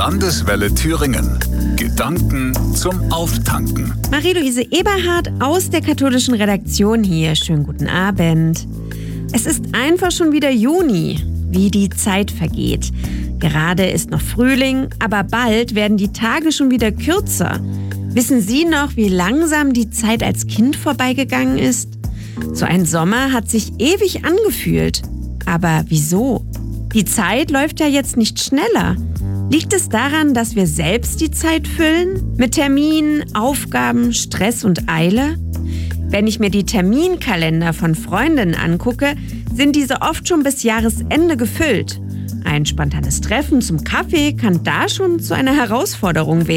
Landeswelle Thüringen. Gedanken zum Auftanken. Marie-Louise Eberhardt aus der katholischen Redaktion hier. Schönen guten Abend. Es ist einfach schon wieder Juni, wie die Zeit vergeht. Gerade ist noch Frühling, aber bald werden die Tage schon wieder kürzer. Wissen Sie noch, wie langsam die Zeit als Kind vorbeigegangen ist? So ein Sommer hat sich ewig angefühlt. Aber wieso? Die Zeit läuft ja jetzt nicht schneller. Liegt es daran, dass wir selbst die Zeit füllen? Mit Terminen, Aufgaben, Stress und Eile? Wenn ich mir die Terminkalender von Freundinnen angucke, sind diese oft schon bis Jahresende gefüllt. Ein spontanes Treffen zum Kaffee kann da schon zu einer Herausforderung werden.